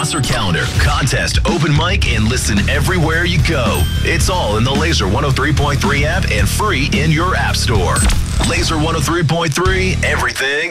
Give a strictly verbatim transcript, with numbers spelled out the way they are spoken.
roster calendar, contest, open mic, and listen everywhere you go. It's all in the Laser one oh three point three app and free in your app store. Laser one oh three point three, everything